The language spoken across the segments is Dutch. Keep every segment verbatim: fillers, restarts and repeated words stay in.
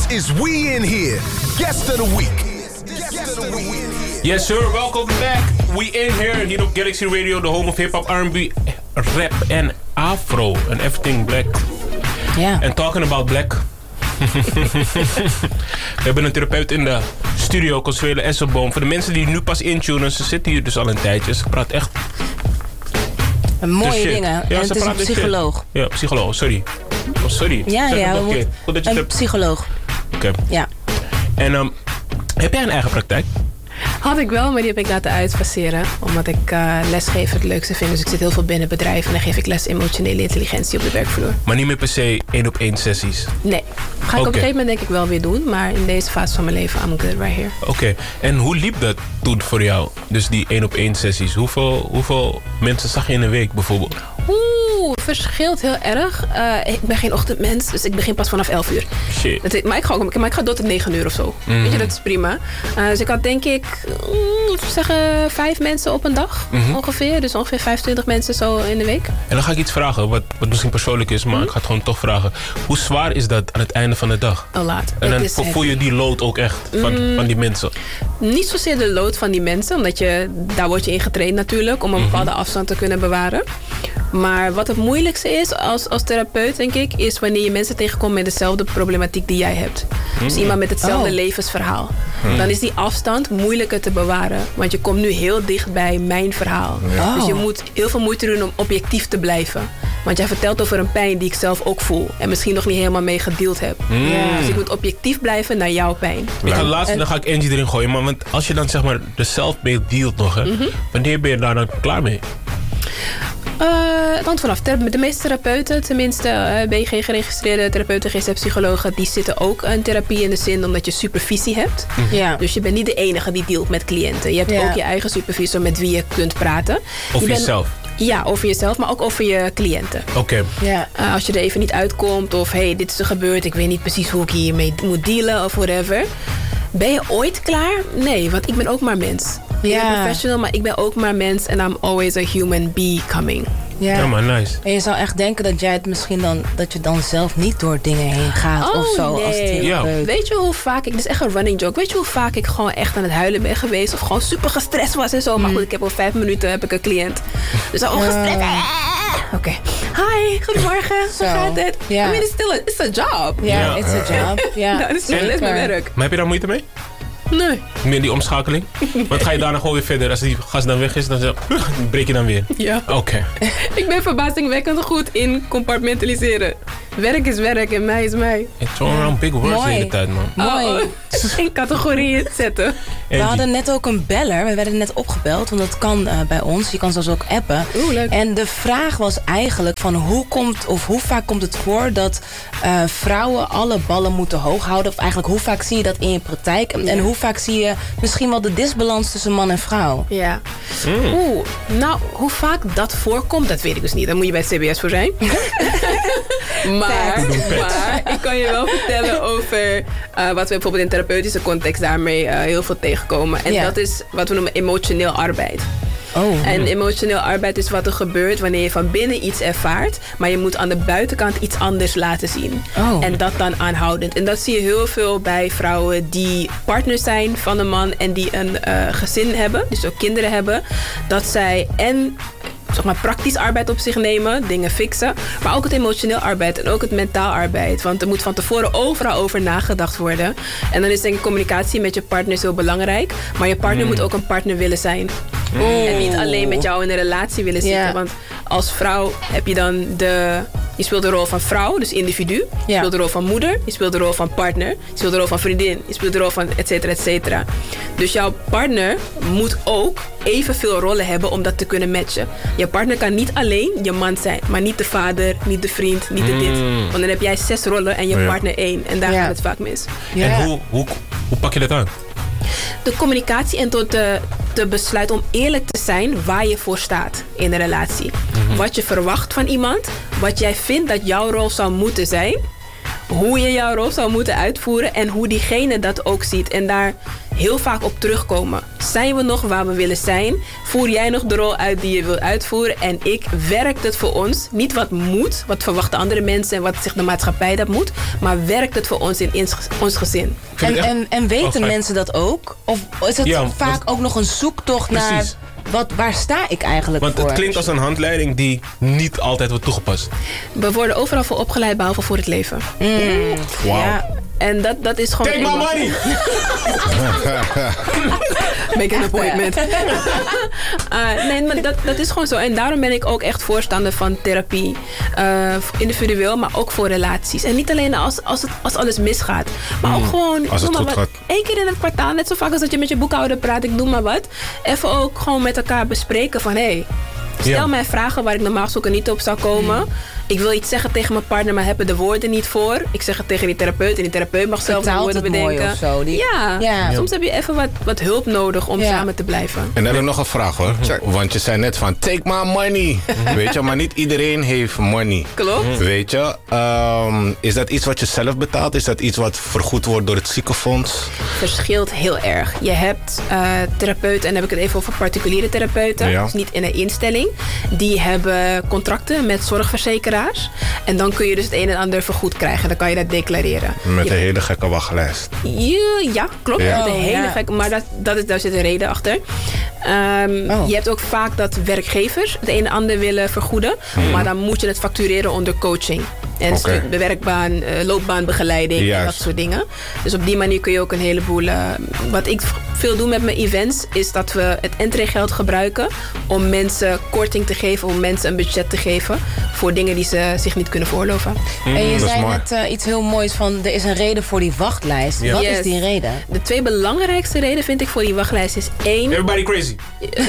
is We In Here, Guest of the Week. Guest of the Week. Yes sir, welcome back. We In Here, hier op Galaxy Radio, the home of hip-hop, R and B, rap en afro. And everything black. Ja. And talking about black. We hebben een therapeut in de studio, Consuelo Esselboom. Voor de mensen die nu pas intunen, ze zitten hier dus al een tijdje. Ze praat echt... Mooie dingen. Ja, en het is een psycholoog. Shit. Ja, psycholoog, sorry. Oh, sorry. Ja, zeg ja. het nog een keer. Goed dat je een het hebt. psycholoog. Oké. Okay. Ja. En um, heb jij een eigen praktijk? Had ik wel, maar die heb ik laten uitfaceren. Omdat ik uh, lesgeven het leukste vind. Dus ik zit heel veel binnen bedrijven. En dan geef ik les emotionele intelligentie op de werkvloer. Maar niet meer per se één op één sessies? Nee. Ga ik okay. op een gegeven moment denk ik wel weer doen. Maar in deze fase van mijn leven, I'm good right here. Oké. Okay. En hoe liep dat toen voor jou? Dus die één op één sessies. Hoeveel, hoeveel mensen zag je in een week bijvoorbeeld? Oeh, het verschilt heel erg. Uh, ik ben geen ochtendmens, dus ik begin pas vanaf elf uur. Shit. Dat, maar, ik ga ook, maar ik ga door tot negen uur of zo. Mm-hmm. Weet je, dat is prima. Uh, dus ik had denk ik, mm, zeggen, vijf mensen op een dag mm-hmm. ongeveer. Dus ongeveer vijfentwintig mensen zo in de week. En dan ga ik iets vragen, wat, wat misschien persoonlijk is, maar mm-hmm. ik ga het gewoon toch vragen. Hoe zwaar is dat aan het einde van de dag? Al laat. En dan voel heavy. Je die load ook echt van, mm, van die mensen? Niet zozeer de load van die mensen, omdat je, daar word je in getraind natuurlijk, om een mm-hmm. bepaalde afstand te kunnen bewaren. Maar wat het moeilijkste is als, als therapeut, denk ik, is wanneer je mensen tegenkomt met dezelfde problematiek die jij hebt. Mm. Dus iemand met hetzelfde oh. levensverhaal. Mm. Dan is die afstand moeilijker te bewaren. Want je komt nu heel dicht bij mijn verhaal. Ja. Oh. Dus je moet heel veel moeite doen om objectief te blijven. Want jij vertelt over een pijn die ik zelf ook voel. En misschien nog niet helemaal mee gedeeld heb. Mm. Ja. Dus ik moet objectief blijven naar jouw pijn. Ik ga laatst, en dan ga ik Angie erin gooien. Maar want als je dan zeg maar de self-made dealt nog, hè, mm-hmm. wanneer ben je daar dan klaar mee? Uh, het hangt vanaf. De meeste therapeuten, tenminste uh, B G geregistreerde therapeuten, G C psychologen, die zitten ook in therapie in de zin omdat je supervisie hebt. Mm-hmm. Ja. Dus je bent niet de enige die dealt met cliënten. Je hebt ja. ook je eigen supervisor met wie je kunt praten. Over je jezelf? Bent, ja, over jezelf, maar ook over je cliënten. Oké. Okay. Ja. Uh, als je er even niet uitkomt of hey, dit is er gebeurd, ik weet niet precies hoe ik hiermee moet dealen of whatever. Ben je ooit klaar? Nee, want ik ben ook maar mens. Ik ben een professional, maar ik ben ook maar mens. En I'm always a human becoming. Ja, ja maar nice. En je zou echt denken dat jij het misschien dan, dat je dan zelf niet door dingen heen gaat oh, of zo. Nee. Als therapeut. Ja. Weet je hoe vaak ik, dit is echt een running joke. Weet je hoe vaak ik gewoon echt aan het huilen ben geweest of gewoon super gestrest was en zo. Mm. Maar goed, ik heb al vijf minuten heb ik een cliënt. Dus al uh. gestrest. Oké. Okay. Hi, goedemorgen. Hoe gaat het? Yeah. I mean, it's still a, it's a job. Ja, yeah, it's a job. Ja. Nou, dat is mijn werk. Maar heb je daar moeite mee? Nee. Meer die omschakeling? Want ga je daarna gewoon weer verder? Als die gast dan weg is, dan breek je dan weer? Ja. Oké. Okay. Ik ben verbazingwekkend goed in compartmentaliseren. Werk is werk en mij is mij. Het is gewoon big words de hele tijd, man. Mooi. Oh, oh. In categorieën zetten. We hadden net ook een beller. We werden net opgebeld, want dat kan uh, bij ons. Je kan zelfs ook appen. Oeh, leuk. En de vraag was eigenlijk van hoe komt of hoe vaak komt het voor dat uh, vrouwen alle ballen moeten hoog houden? Of eigenlijk hoe vaak zie je dat in je praktijk? En, ja. en hoe vaak zie je misschien wel de disbalans tussen man en vrouw? Ja. Mm. Oeh, nou, hoe vaak dat voorkomt, dat weet ik dus niet. Daar moet je bij het C B S voor zijn. Maar, maar ik kan je wel vertellen over uh, wat we bijvoorbeeld in therapeutische context daarmee uh, heel veel tegenkomen. En ja. dat is wat we noemen emotioneel arbeid. Oh. En emotioneel arbeid is wat er gebeurt wanneer je van binnen iets ervaart, maar je moet aan de buitenkant iets anders laten zien. Oh. En dat dan aanhoudend. En dat zie je heel veel bij vrouwen die partners zijn van een man en die een uh, gezin hebben, dus ook kinderen hebben. Dat zij en zeg maar praktisch arbeid op zich nemen, dingen fixen, maar ook het emotioneel arbeid en ook het mentaal arbeid. Want er moet van tevoren overal over nagedacht worden. En dan is denk ik communicatie met je partner heel belangrijk, maar je partner mm. moet ook een partner willen zijn. Mm. En niet alleen met jou in een relatie willen zitten. Yeah. Want als vrouw heb je dan de... Je speelt de rol van vrouw, dus individu. Je yeah. speelt de rol van moeder. Je speelt de rol van partner. Je speelt de rol van vriendin. Je speelt de rol van et cetera, et cetera. Dus jouw partner moet ook evenveel rollen hebben om dat te kunnen matchen. Je partner kan niet alleen je man zijn, maar niet de vader, niet de vriend, niet de mm. dit. Want dan heb jij zes rollen en je ja. partner één. En daar yeah. gaat het vaak mis. Ja. En hoe, hoe, hoe pak je dat aan? De communicatie en tot de, de besluit om eerlijk te zijn waar je voor staat in een relatie. Mm-hmm. Wat je verwacht van iemand, wat jij vindt dat jouw rol zou moeten zijn, hoe je jouw rol zou moeten uitvoeren en hoe diegene dat ook ziet. En daar heel vaak op terugkomen. Zijn we nog waar we willen zijn? Voer jij nog de rol uit die je wilt uitvoeren? En ik, werkt het voor ons? Niet wat moet, wat verwachten andere mensen en wat zegt de maatschappij dat moet, maar werkt het voor ons in ons gezin? En, en, en weten oh, mensen dat ook? Of is het ja, vaak want, ook nog een zoektocht precies. naar wat, waar sta ik eigenlijk want voor? Want het klinkt als een handleiding die niet altijd wordt toegepast. We worden overal voor opgeleid, behalve voor het leven. Mm. Wauw. Ja. En dat, dat is gewoon... Take my money! Make an appointment. uh, nee, maar dat, dat is gewoon zo. En daarom ben ik ook echt voorstander van therapie. Uh, individueel, maar ook voor relaties. En niet alleen als, als, het, als alles misgaat. Maar mm, ook gewoon... Als het maar goed wat, gaat. Eén keer in het kwartaal, net zo vaak als dat je met je boekhouder praat. Ik doe maar wat. Even ook gewoon met elkaar bespreken van... Hé, hey, stel ja. mij vragen waar ik normaal gesproken niet op zou komen. Mm. Ik wil iets zeggen tegen mijn partner, maar heb er de woorden niet voor. Ik zeg het tegen die therapeut en die therapeut mag zelf de woorden bedenken. Of zo, die... ja. Ja. Soms heb je even wat, wat hulp nodig om ja. samen te blijven. En dan heb ik nog een vraag hoor. Sure. Want je zei net van take my money. Weet je, maar niet iedereen heeft money. Klopt. Weet je, um, is dat iets wat je zelf betaalt? Is dat iets wat vergoed wordt door het ziekenfonds? Verschilt heel erg. Je hebt uh, therapeuten, en dan heb ik het even over particuliere therapeuten. Ja. Dus niet in een instelling. Die hebben contracten met zorgverzekeraars. En dan kun je dus het een en ander vergoed krijgen. Dan kan je dat declareren. Met je een hele gekke wachtlijst. Ja, ja klopt. Ja. Met een hele ja. gekke, maar dat, dat is, daar zit een reden achter. Um, oh. Je hebt ook vaak dat werkgevers het een en ander willen vergoeden. Hmm. Maar dan moet je het factureren onder coaching. En okay. werkbaan, uh, loopbaanbegeleiding Juist. en dat soort dingen. Dus op die manier kun je ook een heleboel... Uh, wat ik veel doe met mijn events... is dat we het entreegeld gebruiken... om mensen korting te geven... om mensen een budget te geven... voor dingen die ze zich niet kunnen veroorloven. Mm, en je zei net uh, iets heel moois van... er is een reden voor die wachtlijst. Ja. Wat yes. is die reden? De twee belangrijkste redenen vind ik voor die wachtlijst is één... Everybody crazy.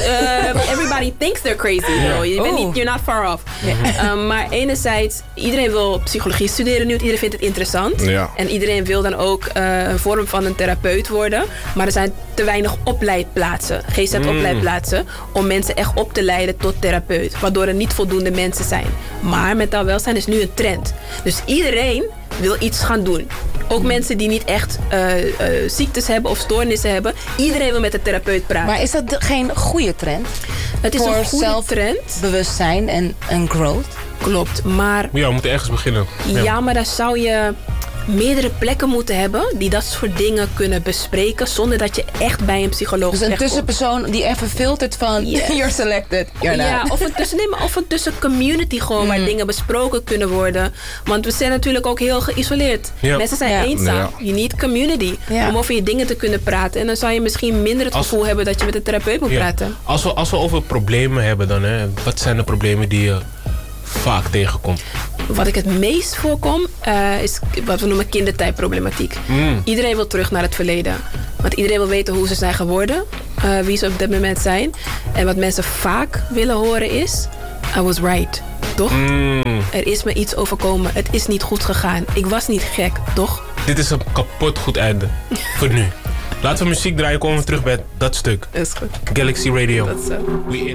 Uh, everybody thinks they're crazy. Yeah. Je bent niet, you're not far off. Yeah. Um, maar enerzijds, iedereen wil psychologie studeren nu. Iedereen vindt het interessant. Ja. En iedereen wil dan ook uh, een vorm van een therapeut worden. Maar er zijn te weinig opleidplaatsen. G Z-opleidplaatsen. Mm. Om mensen echt op te leiden tot therapeut. Waardoor er niet voldoende mensen zijn. Maar mentaal welzijn is nu een trend. Dus iedereen wil iets gaan doen. Ook mm. mensen die niet echt uh, uh, ziektes hebben of stoornissen hebben. Iedereen wil met een therapeut praten. Maar is dat geen goede trend? Het is voor een goede trend. Bewustzijn en, en growth. Klopt, maar... Ja, we moeten ergens beginnen. Ja, ja, maar dan zou je meerdere plekken moeten hebben... die dat soort dingen kunnen bespreken... zonder dat je echt bij een psycholoog Dus een terechtkomt. tussenpersoon die even filtert van... Yes. You're selected, you're ja, of een, tussen, nee, maar of een tussen community gewoon... Mm. waar dingen besproken kunnen worden. Want we zijn natuurlijk ook heel geïsoleerd. Ja. Mensen zijn ja. eenzaam. Ja. You need community. Ja. Om over je dingen te kunnen praten. En dan zou je misschien minder het als, gevoel hebben... dat je met een therapeut moet ja. praten. Als we, als we over problemen hebben dan... Hè, wat zijn de problemen die je... vaak tegenkomt? Wat ik het meest voorkom uh, is wat we noemen kindertijdproblematiek. Mm. Iedereen wil terug naar het verleden. Want iedereen wil weten hoe ze zijn geworden. Uh, wie ze op dit moment zijn. En wat mensen vaak willen horen is... I was right. Toch? Mm. Er is me iets overkomen. Het is niet goed gegaan. Ik was niet gek. Toch? Dit is een kapot goed einde. Voor nu. Laten we muziek draaien. Komen we terug bij dat stuk. Is goed. Galaxy Radio. Dat is zo. We in.